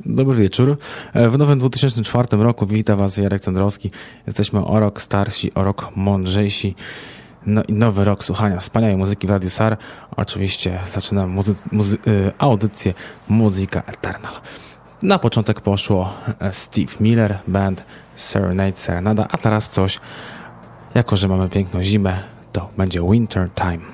Dobry wieczór. W nowym 2004 roku wita Was Jarek Cendrowski. Jesteśmy o rok starsi, o rok mądrzejsi. No i nowy rok słuchania wspaniałej muzyki w Radiu SAR. Oczywiście zaczynam audycję Muzyka Eternal. Na początek poszło Steve Miller Band, Serenade Serenada, a teraz coś, jako że mamy piękną zimę, to będzie Winter Time.